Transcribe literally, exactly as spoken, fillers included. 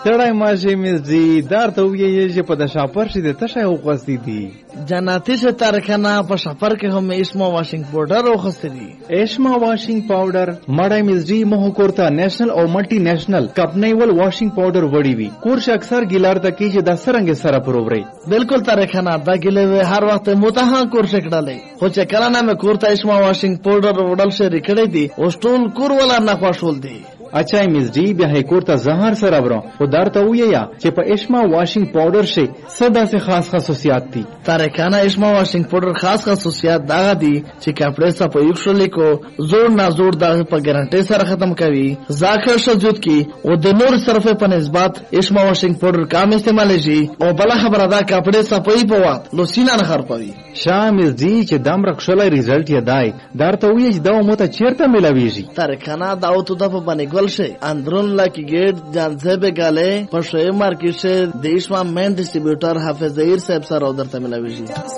ستړی ماشي مزدي دار ته ویې چې په د شاپر شي د تشه وغوستي دي جناتی سے تارکانا په شاپر کې هم اسما واشنګ پاوډر وغوستي دي. اسما واشنګ پاوډر مړی مزدي مه کورته نېشنل او ملټي نېشنل کمپنی ول واشنګ پاوډر وړي وي کورش اکثر ګیلار د کی چې د سرنګ سره پرووري بالکل تارکانا دا ګلې هر وخت متها کور شکړلې خو چې کله نه مې کورته اسما واشنګ پاوډر وړل شي کړې دي او ټول کور ولا نه خوشول دي. اچھا مزدی بیا هیکور ته زهر سره برو خو درته ویا چې په اسما واشنګ پاوډر شي صدا سے خاص خصوصیات دي. تارکانا اسما واشنګ پاوډر خاص خصوصیات دا دي چې کپڑے صاف یوشل کو زور نه زور دا په ګارانټي سره ختم کوي ذاکر شذوت کی او د نور صرفه په نسبت اسما واشنګ پاوډر کم استعمال شي او بل خبره دا کپڑے صفای په وخت لوسینا نه خرپوي. شامل دي چې دم رخصلای ریزلټ یې دای درته ویا چې دا مو ته چیرته ملاويږي. تارکانا دا او ته په باندې से अंदरून Laki gate जानसे पे गाले पर शोए मार्केट से देश में मेन डिस्ट्रीब्यूटर हाफिज जहीर साहब सर उधर तमिल